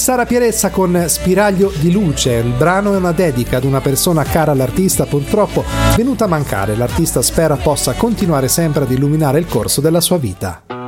Sara Pieressa con Spiraglio di luce. Il brano è una dedica ad una persona cara all'artista, purtroppo venuta a mancare. L'artista spera possa continuare sempre ad illuminare il corso della sua vita.